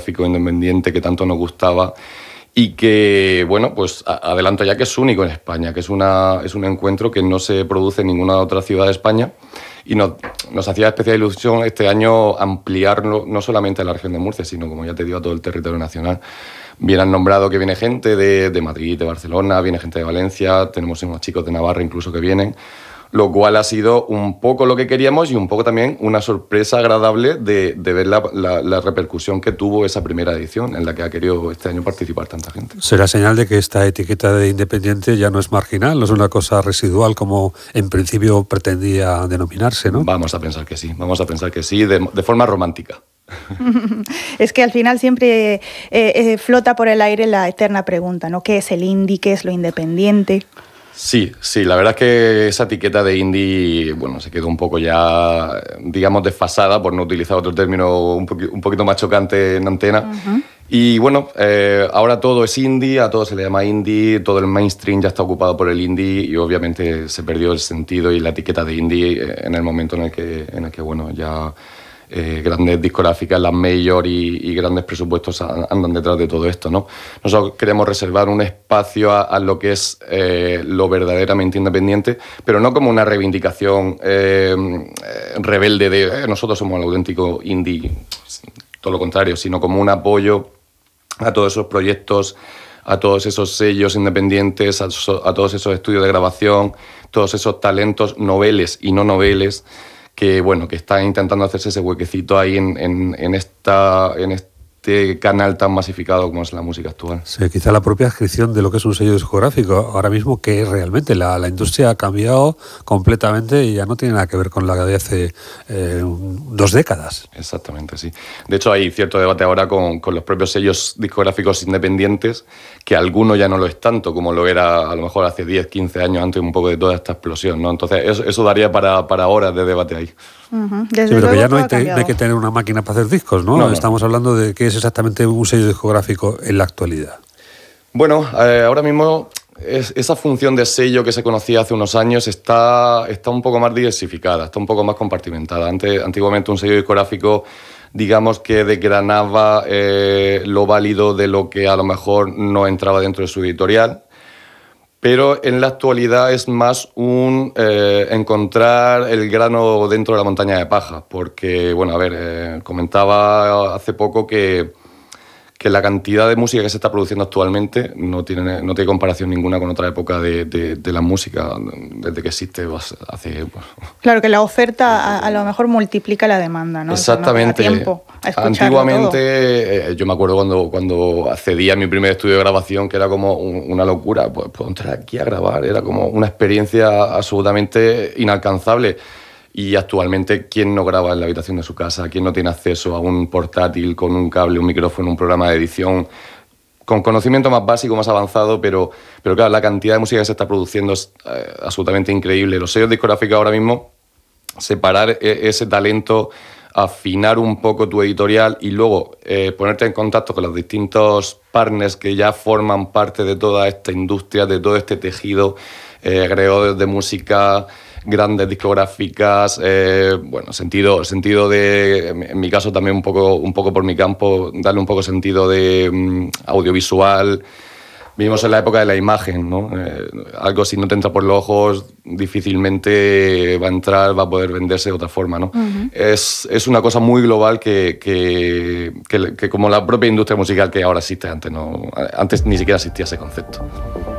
discográfico independiente que tanto nos gustaba y que, bueno, pues adelanto ya que es único en España, que es un encuentro que no se produce en ninguna otra ciudad de España y nos hacía especial ilusión este año ampliarlo no solamente a la región de Murcia, sino, como ya te digo, a todo el territorio nacional. Bien han nombrado que viene gente de Madrid, de Barcelona, viene gente de Valencia, tenemos unos chicos de Navarra incluso que vienen, lo cual ha sido un poco lo que queríamos y un poco también una sorpresa agradable de ver la repercusión que tuvo esa primera edición en la que ha querido este año participar tanta gente. Será señal de que esta etiqueta de independiente ya no es marginal, no es una cosa residual como en principio pretendía denominarse, ¿no? Vamos a pensar que sí, de forma romántica. Es que al final siempre flota por el aire la eterna pregunta, ¿no? ¿Qué es el indie? ¿Qué es lo independiente? Sí, la verdad es que esa etiqueta de indie, bueno, se quedó un poco ya, digamos, desfasada, por no utilizar otro término un poquito más chocante en antena. Uh-huh. Y bueno, ahora todo es indie, a todo se le llama indie, todo el mainstream ya está ocupado por el indie y obviamente se perdió el sentido y la etiqueta de indie en el momento en el que bueno, ya... grandes discográficas, las major y grandes presupuestos andan detrás de todo esto, ¿no? Nosotros queremos reservar un espacio a lo que es lo verdaderamente independiente, pero no como una reivindicación rebelde de nosotros somos el auténtico indie, todo lo contrario, sino como un apoyo a todos esos proyectos, a todos esos sellos independientes, a todos esos estudios de grabación, todos esos talentos noveles y no noveles que bueno, que están intentando hacerse ese huequecito ahí en este canal tan masificado como es la música actual. Sí, quizá la propia descripción de lo que es un sello discográfico ahora mismo, que realmente la industria ha cambiado completamente y ya no tiene nada que ver con la de hace 2 décadas. Exactamente, sí. De hecho, hay cierto debate ahora con los propios sellos discográficos independientes, que alguno ya no lo es tanto como lo era a lo mejor hace 10, 15 años antes un poco de toda esta explosión, ¿no? Entonces, eso daría para horas de debate ahí. Uh-huh. Sí, pero que ya no hay que tener una máquina para hacer discos, ¿no? No. Estamos hablando de qué es exactamente un sello discográfico en la actualidad. Bueno, ahora mismo esa función de sello que se conocía hace unos años está un poco más diversificada, está un poco más compartimentada. Antiguamente un sello discográfico, digamos que desgranaba lo válido de lo que a lo mejor no entraba dentro de su editorial. Pero en la actualidad es más un encontrar el grano dentro de la montaña de paja, porque, bueno, a ver, comentaba hace poco que la cantidad de música que se está produciendo actualmente no tiene comparación ninguna con otra época de la música, desde que existe hace... Bueno. Claro, que la oferta a lo mejor multiplica la demanda, ¿no? Exactamente. O sea, no te da tiempo a escucharlo antiguamente, yo me acuerdo cuando accedí a mi primer estudio de grabación, que era como una locura, pues entrar aquí a grabar, era como una experiencia absolutamente inalcanzable. Y actualmente, ¿quién no graba en la habitación de su casa? ¿Quién no tiene acceso a un portátil con un cable, un micrófono, un programa de edición? Con conocimiento más básico, más avanzado, pero claro, la cantidad de música que se está produciendo es absolutamente increíble. Los sellos discográficos ahora mismo, separar ese talento, afinar un poco tu editorial y luego ponerte en contacto con los distintos partners que ya forman parte de toda esta industria, de todo este tejido, agregadores de música, grandes discográficas, bueno, sentido de, en mi caso también un poco por mi campo, darle un poco sentido de audiovisual. Vivimos en la época de la imagen, ¿no? Algo si no te entra por los ojos, difícilmente va a entrar, va a poder venderse de otra forma, ¿no? Uh-huh. Es una cosa muy global que como la propia industria musical que ahora existe, antes ni siquiera existía ese concepto.